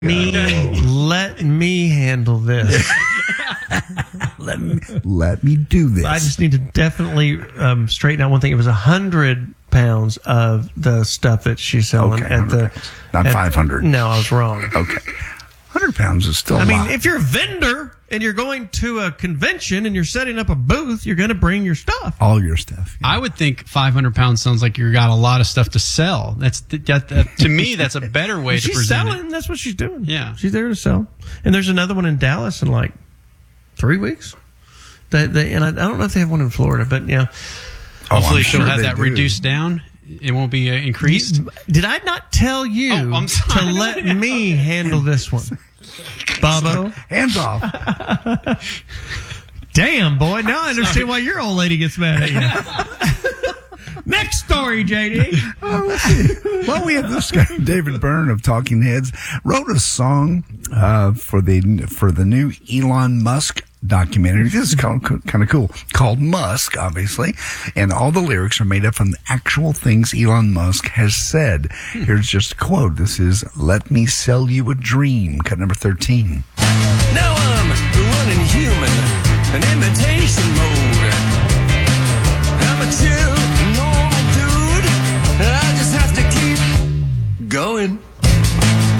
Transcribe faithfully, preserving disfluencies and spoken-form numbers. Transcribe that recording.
Me, let me handle this. let me let me do this. I just need to definitely um, straighten out one thing. It was a hundred pounds of the stuff that she's selling Okay, at the pounds. Not at- five hundred. No, I was wrong. Okay, hundred pounds is still. I a mean, lot. if you're a vendor and you're going to a convention and you're setting up a booth, you're going to bring your stuff. all your stuff. yeah. I would think five hundred pounds sounds like you got a lot of stuff to sell. That's that, that, to me, that's a better way to She's present selling. it. That's what she's doing. Yeah. She's there to sell. And there's another one in Dallas in like three weeks. That they, and I, I don't know if they have one in Florida, but yeah. Oh, Hopefully, I'm she'll sure have they that do. reduced down. It won't be uh, increased. Did I not tell you Oh, I'm to sorry. let me handle this one? Bobo? Hands off. Damn, boy. Now I understand why your old lady gets mad at you. Next story, J D. Oh, let's see. Well, we have this guy, David Byrne of Talking Heads, wrote a song uh, for the for the new Elon Musk documentary. This is kind of, kind of cool, called Musk, obviously, and all the lyrics are made up from the actual things Elon Musk has said. Here's just a quote. This is "Let me sell you a dream." Cut number thirteen. Now I'm running human, an imitation mode.